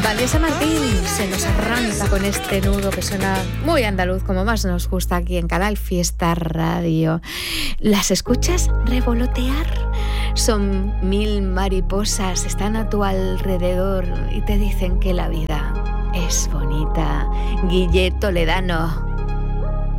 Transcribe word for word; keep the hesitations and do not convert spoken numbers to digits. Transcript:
Vanessa Martín se nos arranca con este nudo que suena muy andaluz, como más nos gusta aquí en Canal Fiesta Radio. ¿Las escuchas revolotear? Son mil mariposas, están a tu alrededor y te dicen que la vida es bonita. Guille Toledano.